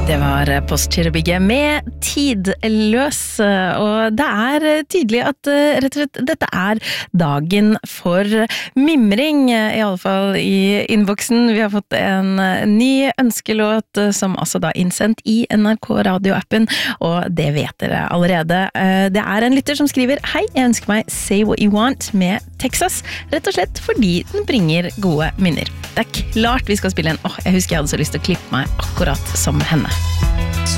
Det var Postgirobygget med Tidløs, og det tydelig at rett og slett dette dagen for mimring, i alle fall i innboksen. Vi har fått en ny ønskelåt som altså da innsendt i NRK radioappen, og det vet dere allerede. Det en lytter som skriver: Hei, jeg ønsker meg Say What You Want med Texas, rett og slett fordi den bringer gode minner. Det klart vi skal spille en. Jeg husker jeg hadde så lyst til å klippe meg akkurat som henne.